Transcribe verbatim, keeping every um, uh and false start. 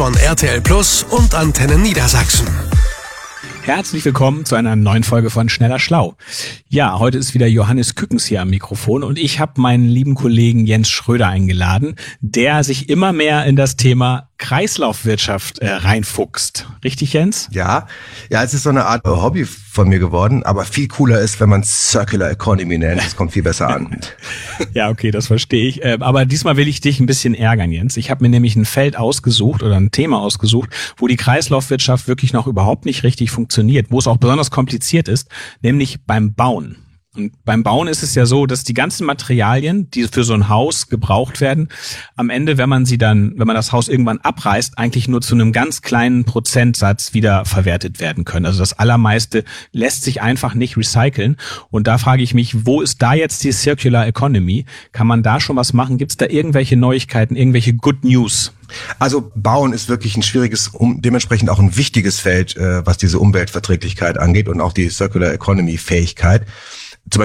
Von R T L Plus und Antenne Niedersachsen. Herzlich willkommen zu einer neuen Folge von Schneller Schlau. Ja, heute ist wieder Johannes Kückens hier am Mikrofon und ich habe meinen lieben Kollegen Jens Schröder eingeladen, der sich immer mehr in das Thema Kreislaufwirtschaft äh, reinfuchst. Richtig, Jens? Ja, ja, es ist so eine Art Hobby von mir geworden, aber viel cooler ist, wenn man es Circular Economy nennt. Das kommt viel besser an. Ja, okay, das verstehe ich. Äh, aber diesmal will ich dich ein bisschen ärgern, Jens. Ich habe mir nämlich ein Feld ausgesucht oder ein Thema ausgesucht, wo die Kreislaufwirtschaft wirklich noch überhaupt nicht richtig funktioniert, wo es auch besonders kompliziert ist, nämlich beim Bauen. Und beim Bauen ist es ja so, dass die ganzen Materialien, die für so ein Haus gebraucht werden, am Ende, wenn man sie dann, wenn man das Haus irgendwann abreißt, eigentlich nur zu einem ganz kleinen Prozentsatz wieder verwertet werden können. Also das Allermeiste lässt sich einfach nicht recyceln. Und da frage ich mich, wo ist da jetzt die Circular Economy? Kann man da schon was machen? Gibt es da irgendwelche Neuigkeiten, irgendwelche Good News? Also Bauen ist wirklich ein schwieriges, um, dementsprechend auch ein wichtiges Feld, äh, was diese Umweltverträglichkeit angeht und auch die Circular Economy Fähigkeit.